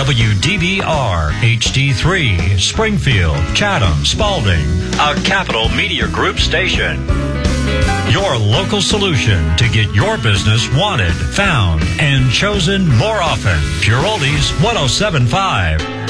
WDBR HD3, Springfield, Chatham, Spalding, a Capital Media Group station. Your local solution to get your business wanted, found, and chosen more often. Pure Oldies 107.5.